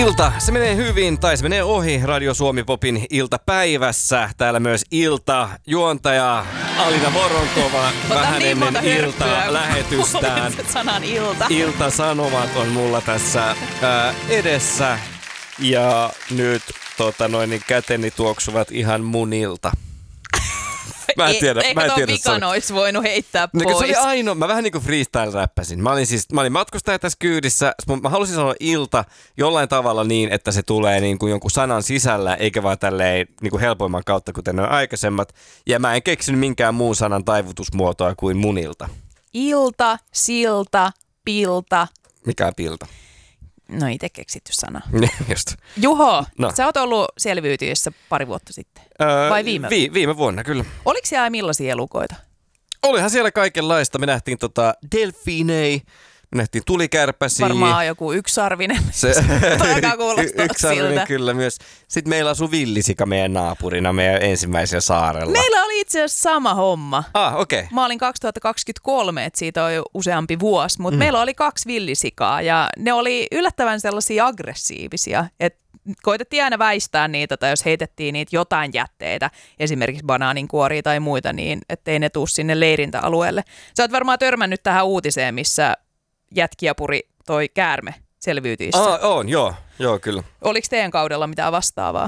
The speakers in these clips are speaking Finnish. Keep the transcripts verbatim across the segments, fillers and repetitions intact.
Ilta, se menee hyvin tai se menee ohi Radio Suomi Popin iltapäivässä. Täällä myös ilta juontaja Alina Voronkova vähän niin ennen ilta-lähetystään. Sanan ilta. Ilta-sanomat on mulla tässä ää, edessä ja nyt tota, noin, niin käteni tuoksuvat ihan munilta. Mä en tiedä. Eikä tuon vikan olisi voinut heittää no, pois. Se oli ainoa. Mä vähän niin kuin freestyle-räppäsin. Mä olin siis, mä olin matkustaja tässä kyydissä. Mä halusin sanoa ilta jollain tavalla niin, että se tulee niin kuin jonkun sanan sisällä, eikä vaan tälleen niin kuin helpoimman kautta, kuten ne aikaisemmat. Ja mä en keksinyt minkään muun sanan taivutusmuotoa kuin munilta. Ilta, silta, pilta. Mikä on pilta? No itse keksitty sana. Just. Juho, no. Sä oot ollut selviytyjissä pari vuotta sitten. Öö, Vai viime? Vi- viime vuonna, kyllä. Oliko siellä millaisia elukoita? Olihan siellä kaikenlaista. Me nähtiin tota delfiinei, me nähtiin tulikärpäsiä. Varmaan joku yksarvinen. Se alkaa kuulostaa yksarvinen siltä. kyllä myös. Sitten meillä asui villisika meidän naapurina meidän ensimmäisellä saarella. Meillä oli itse asiassa sama homma. Ah, okei. Okay. Mä olin kaksituhattakaksikymmentäkolme, että siitä on jo useampi vuosi, mutta Mm. meillä oli kaksi villisikaa ja ne oli yllättävän sellaisia aggressiivisia, että koitettiin aina väistää niitä tai jos heitettiin niitä jotain jätteitä, esimerkiksi banaaninkuoria tai muita, niin ettei ne tuu sinne leirintäalueelle. Sä oot varmaan törmännyt tähän uutiseen, missä jätkiä puri toi käärme selviytyissä. Ah, on, joo, joo kyllä. Oliko teidän kaudella mitään vastaavaa?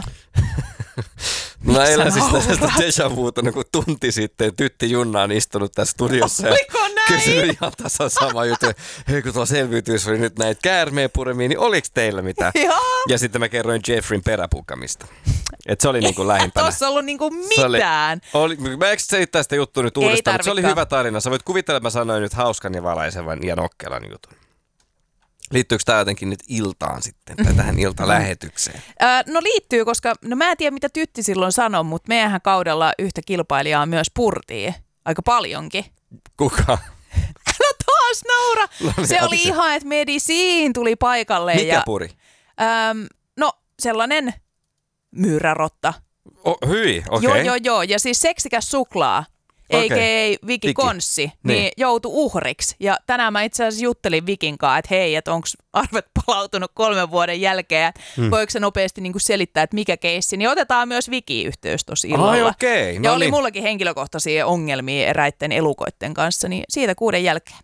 Mä elän siis tästä déjà vuuta, kun tunti sitten Tytti Junna on istunut tässä studiossa. Oliko näin? Kysynyt ihan tasan sama juttu. Hei, kun tuolla selviytyys oli nyt näitä käärmeen puremia, niin oliko teillä mitään? Joo. Ja sitten mä kerroin Jeffrin peräpukamista. Että se oli niinku lähimpänä. Tuossa ollut niinku mitään. Oli, oli, mä eikö selittää sitä juttua nyt uudestaan, mutta se oli tarvikaan. hyvä tarina. Sä voit kuvitella, että mä sanoin nyt hauskan ja valaisevan ja nokkelan jutun. Liittyykö tämä jotenkin nyt iltaan sitten, tai tähän iltalähetykseen? Öö, no liittyy, koska no mä en tiedä mitä Tytti silloin sanoi, mutta meidänhän kaudella yhtä kilpailijaa myös purtiin. Aika paljonkin. Kuka? No taas naura! No, niin, se oli se. ihan, että Medisiin tuli paikalle. Mikä ja, puri? Öö, no sellainen myyrärotta. Oh, hyi, okei. Joo, joo, joo. Ja siis seksikäs suklaa. Eikä Okei. ei Viki Viki. Konssi, niin, Niin. joutui uhriksi. Ja tänään mä itse asiassa juttelin Vikin kanssa, että hei, että onko arvet palautunut kolmen vuoden jälkeen. Hmm. Voiko se nopeasti niin kuin selittää, että mikä keissi. Niin otetaan myös Viki-yhteys tuossa illalla. Ai okei. Ja No oli niin. mullakin henkilökohtaisia ongelmia eräitten elukoitten kanssa, niin siitä kuuden jälkeen.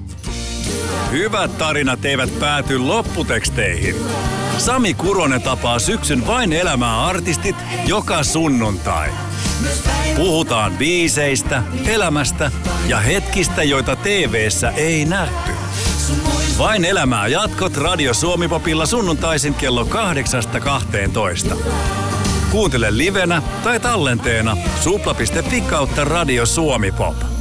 Hyvät tarinat eivät pääty lopputeksteihin. Sami Kuronen tapaa syksyn Vain elämää -artistit joka sunnuntai. Puhutaan biiseistä, elämästä ja hetkistä, joita T V:ssä ei nähty. Vain elämää -jatkot Radio Suomi Popilla sunnuntaisin kello kahdeksasta kahteentoista. Kuuntele livenä tai tallenteena supla piste fi kautta Radio Suomi Pop.